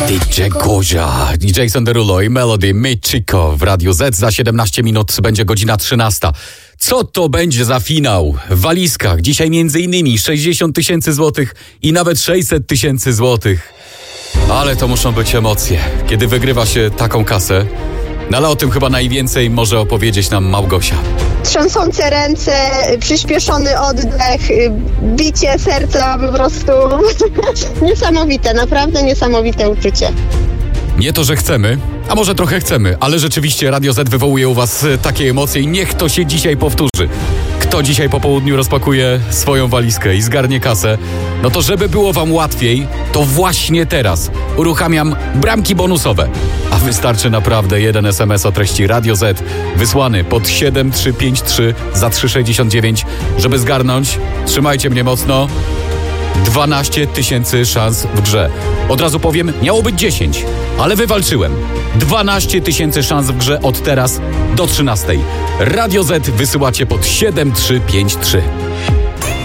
DJ Kozia, DJ Derulo i Melody Michiko w Radiu Z. Za 17 minut będzie godzina 13. Co to będzie za finał? W walizkach dzisiaj m.in. 60 000 złotych i nawet 600 000 złotych. Ale to muszą być emocje, kiedy wygrywa się taką kasę. No ale o tym chyba najwięcej może opowiedzieć nam Małgosia. Trząsące ręce, przyspieszony oddech, bicie serca po prostu. Niesamowite, naprawdę niesamowite uczucie. Nie to, że chcemy, a może trochę chcemy, ale rzeczywiście Radio Z wywołuje u was takie emocje i niech to się dzisiaj powtórzy. Kto dzisiaj po południu rozpakuje swoją walizkę i zgarnie kasę, no to żeby było wam łatwiej, to właśnie teraz uruchamiam bramki bonusowe. A wystarczy naprawdę jeden SMS o treści Radio Z wysłany pod 7353 za 3,69, żeby zgarnąć, trzymajcie mnie mocno, 12 000 szans w grze. Od razu powiem, miało być 10, ale wywalczyłem. 12 000 szans w grze od teraz do 13. Radio Z wysyłacie pod 7353.